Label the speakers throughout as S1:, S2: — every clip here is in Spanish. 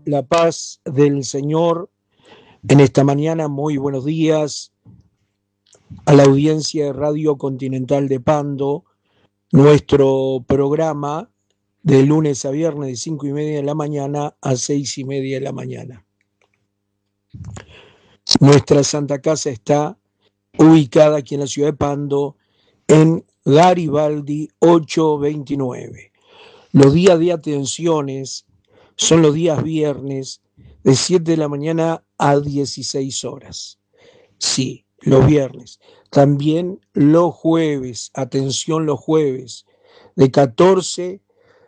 S1: la paz del Señor en esta mañana. Muy buenos días a la audiencia de Radio Continental de Pando. Nuestro programa de lunes a viernes de 5:30 de la mañana a 6:30 de la mañana. Nuestra Santa Casa está ubicada aquí en la ciudad de Pando, en Garibaldi 829. Los días de atenciones son los días viernes de 7 de la mañana a 16 horas. Sí, los viernes. También los jueves, atención los jueves, de 14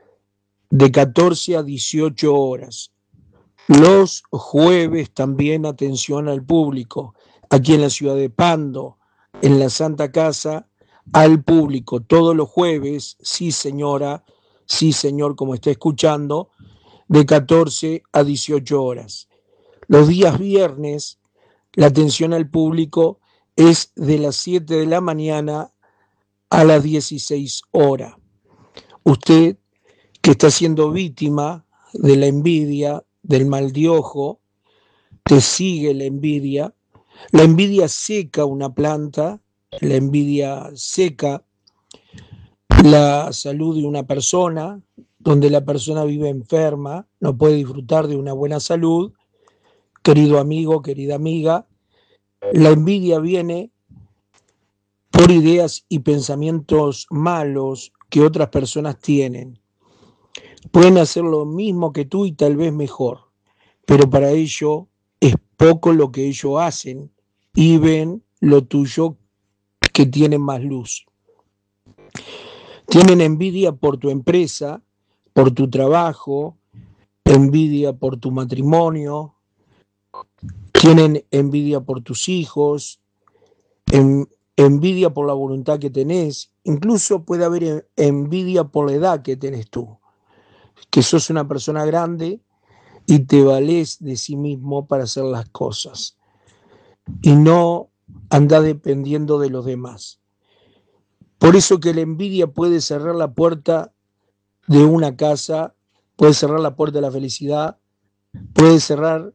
S1: a 18 horas. Los jueves también atención al público, aquí en la ciudad de Pando, en la Santa Casa, al público, todos los jueves, sí señora, sí señor, como está escuchando, de 14 a 18 horas. Los días viernes, la atención al público es de las 7 de la mañana a las 16 horas. Usted que está siendo víctima de la envidia, del mal de ojo, te sigue la envidia seca una planta, la envidia seca la salud de una persona, donde la persona vive enferma, no puede disfrutar de una buena salud. Querido amigo, querida amiga, la envidia viene por ideas y pensamientos malos que otras personas tienen. Pueden hacer lo mismo que tú y tal vez mejor, pero para ello es poco lo que ellos hacen y ven lo tuyo que tiene más luz. Tienen envidia por tu empresa, por tu trabajo, envidia por tu matrimonio, tienen envidia por tus hijos, envidia por la voluntad que tenés, incluso puede haber envidia por la edad que tenés tú, que sos una persona grande y te valés de sí mismo para hacer las cosas y no andás dependiendo de los demás. Por eso que la envidia puede cerrar la puerta de una casa, puede cerrar la puerta de la felicidad, puede cerrar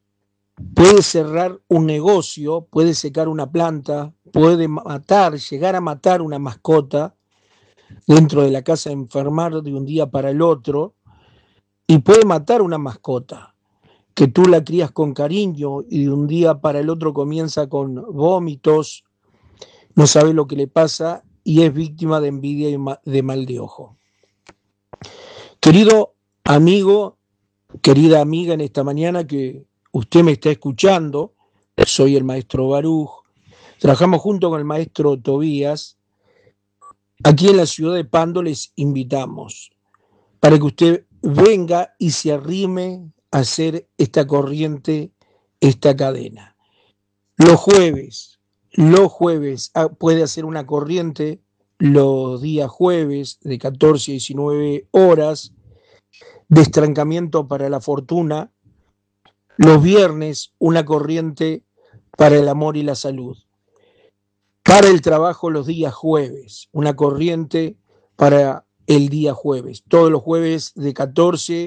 S1: un negocio, puede secar una planta, puede llegar a matar una mascota dentro de la casa, enfermar de un día para el otro, y puede matar una mascota que tú la crías con cariño y de un día para el otro comienza con vómitos, no sabe lo que le pasa y es víctima de envidia y de mal de ojo. Querido amigo, querida amiga, en esta mañana que usted me está escuchando, soy el maestro Baruj, trabajamos junto con el maestro Tobías, aquí en la ciudad de Pando les invitamos para que usted venga y se arrime a hacer esta corriente, esta cadena. Los jueves puede hacer una corriente los días jueves de 14 a 19 horas, de estrancamiento para la fortuna. Los viernes una corriente para el amor y la salud. Para el trabajo los días jueves, una corriente para el día jueves. Todos los jueves de 14